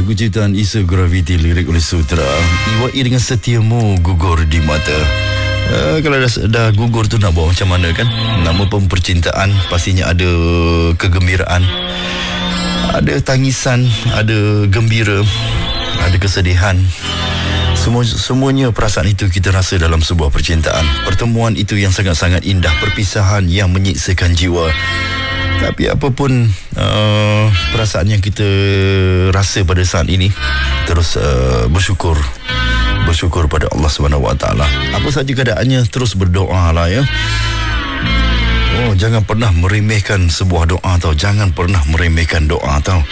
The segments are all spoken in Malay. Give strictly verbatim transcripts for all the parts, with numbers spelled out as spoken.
lagu ciptaan Isa Gravity, lirik oleh Sutra. Iwai dengan setiamu gugur di mata. Uh, kalau dah, dah gugur tu nak buat macam mana kan? Nama pun percintaan, pastinya ada kegembiraan, ada tangisan, ada gembira, ada kesedihan. Semua, semuanya perasaan itu kita rasa dalam sebuah percintaan. Pertemuan itu yang sangat-sangat indah, perpisahan yang menyiksakan jiwa. Tapi apapun uh, perasaan yang kita rasa pada saat ini, terus uh, bersyukur bersyukur pada Allah subhanahu wa taala. Apa saja keadaannya, terus berdoa lah ya. Oh, jangan pernah meremehkan sebuah doa tau. Jangan pernah meremehkan doa tau.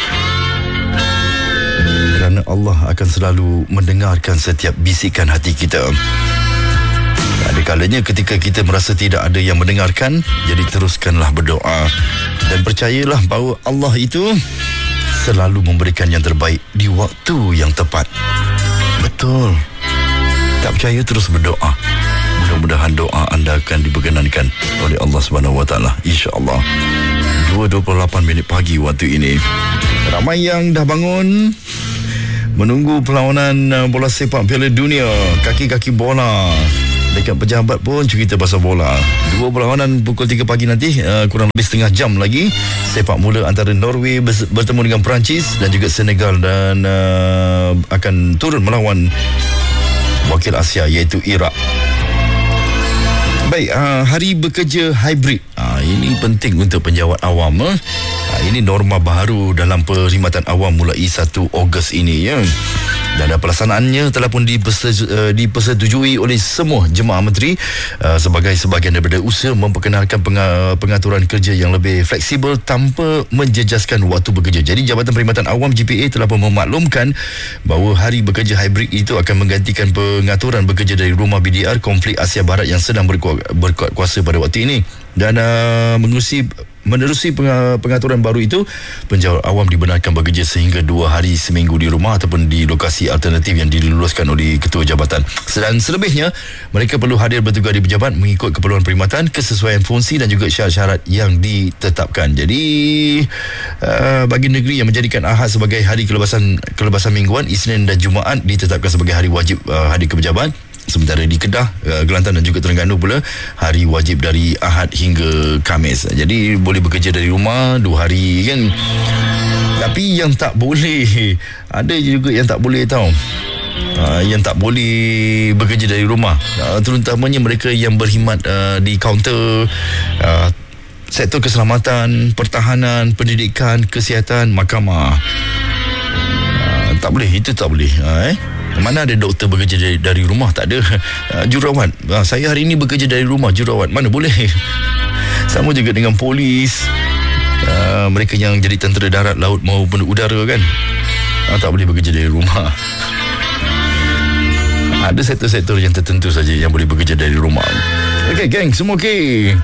Kerana Allah akan selalu mendengarkan setiap bisikan hati kita. Ada kalanya ketika kita merasa tidak ada yang mendengarkan, jadi teruskanlah berdoa. Dan percayalah bahawa Allah itu selalu memberikan yang terbaik di waktu yang tepat. Betul. Tak percaya, terus berdoa. Mudah-mudahan doa anda akan diperkenankan oleh Allah subhanahu wa taala, insya-Allah. dua dua puluh lapan minit pagi waktu ini. Ramai yang dah bangun menunggu perlawanan bola sepak Piala Dunia. Kaki-kaki bola. Dekat pejabat pun cerita pasal bola. Dua perlawanan pukul tiga pagi nanti, uh, kurang lebih setengah jam lagi. Sepak mula antara Norway bertemu dengan Perancis dan juga Senegal, dan uh, akan turun melawan wakil Asia iaitu Iraq. Baik, uh, hari bekerja hybrid. Uh, ini penting untuk penjawat awam. Eh? Uh, ini norma baru dalam perkhidmatan awam mulai satu Ogos ini ya. Dan pelaksanaannya telah pun dipersetujui oleh semua jemaah menteri uh, sebagai sebahagian daripada usaha memperkenalkan pengaturan kerja yang lebih fleksibel tanpa menjejaskan waktu bekerja. Jadi Jabatan Perkhidmatan Awam J P A telah pun memaklumkan bahawa hari bekerja hybrid itu akan menggantikan pengaturan bekerja dari rumah B D R konflik Asia Barat yang sedang berkuat, berkuat kuasa pada waktu ini. Dan uh, mengurusi Menerusi pengaturan baru itu, penjawat awam dibenarkan bekerja sehingga dua hari seminggu di rumah ataupun di lokasi alternatif yang diluluskan oleh ketua jabatan. Dan selebihnya, mereka perlu hadir bertugas di pejabat mengikut keperluan perkhidmatan, kesesuaian fungsi dan juga syarat-syarat yang ditetapkan. Jadi, uh, bagi negeri yang menjadikan Ahad sebagai hari kelepasan kelepasan mingguan, Isnin dan Jumaat ditetapkan sebagai hari wajib uh, hadir ke pejabat. Sementara di Kedah, Kelantan dan juga Terengganu pula hari wajib dari Ahad hingga Khamis. Jadi boleh bekerja dari rumah dua hari kan. Tapi yang tak boleh, ada juga yang tak boleh tahu. Uh, yang tak boleh bekerja dari rumah, uh, terutamanya mereka yang berkhidmat uh, di kaunter, uh, sektor keselamatan, pertahanan, pendidikan, kesihatan, mahkamah. Uh, tak boleh, itu tak boleh. Uh, eh? Mana ada doktor bekerja dari, dari rumah? Tak ada. uh, Jurawat, uh, saya hari ini bekerja dari rumah, jurawat. Mana boleh. Sama juga dengan polis, uh, mereka yang jadi tentera darat, laut maupun udara kan, uh, tak boleh bekerja dari rumah. Ada sektor-sektor yang tertentu saja yang boleh bekerja dari rumah. Okey geng, semua okey?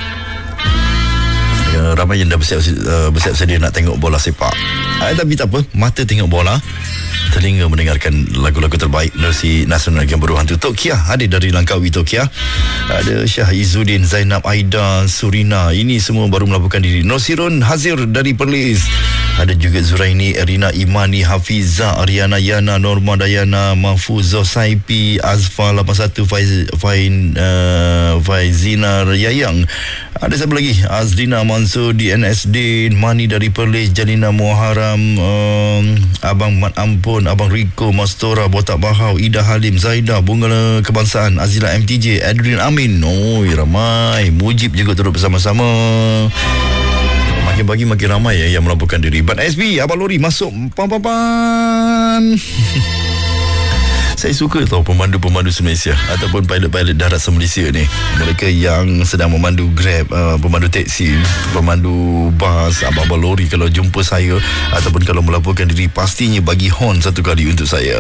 uh, Ramai yang dah bersiap, uh, bersiap sedia nak tengok bola sepak. uh, Tapi tak apa, mata tengok bola, telinga mendengarkan lagu-lagu terbaik menerusi Nasional yang berhantu. Tokia hadir dari Langkawi. Tokia ada Syah Izzuddin, Zainab Aida, Surina, ini semua baru melaporkan diri. Nosirun Hazir dari Perlis, ada juga Zuraini, Erina Imani, Hafiza, Ariana Yana, Norma Dayana, Mahfuzah Saipi, Azfa lapan satu, Faiz, Fain, uh, Faizina Yayang. Ada siapa lagi? Azrina Mansur di N S D, Mani dari Perlis, Jalina Muharam, um, Abang Mat Ampun, Abang Riko, Mastora, Botak Bahau, Ida Halim, Zaida, Bunga Kebangsaan, Azila M T J, Adrian Amin. Oh, ramai. Mujib juga turut bersama-sama. Makin pagi makin ramai ya yang melaporkan diri. Ban S B, Abang Lori masuk. Pan-pan-pan. Saya suka tau pemandu-pemandu se-Malaysia ataupun pilot-pilot darat se-Malaysia ni. Mereka yang sedang memandu Grab, uh, pemandu teksi, pemandu bas, abang-abang lori, kalau jumpa saya ataupun kalau melaporkan diri, pastinya bagi horn satu kali untuk saya.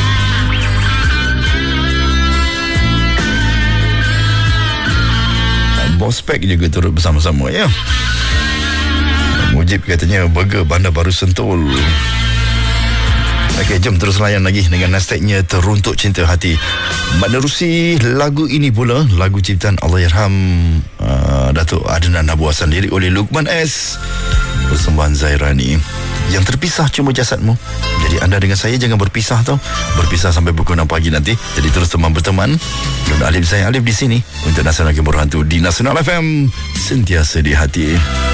Bospek juga turut bersama-sama ya. Mujib katanya burger Bandar Baru Sentul. Okey, jom terus layan lagi dengan hashtagnya Teruntuk Cinta Hati. Menerusi lagu ini pula, lagu ciptaan Allahyarham uh, Datuk Adnan Abu Hassan, lirik oleh Luqman S, persembahan Zairani. Yang terpisah cuma jasadmu. Jadi anda dengan saya jangan berpisah tau. Berpisah sampai pukul enam pagi nanti. Jadi terus teman berteman. Dan Alif, saya Alif di sini untuk Nasional Game Berhantu di Nasional F M, sentiasa di hati.